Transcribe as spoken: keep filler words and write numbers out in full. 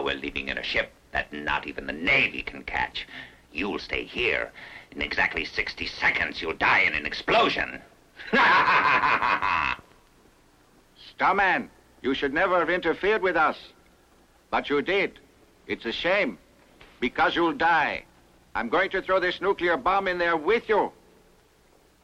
Now we're leaving in a ship that not even the Navy can catch. You'll stay here. In exactly sixty seconds, you'll die in an explosion. Starman, you should never have interfered with us. But you did. It's a shame. Because you'll die. I'm going to throw this nuclear bomb in there with you.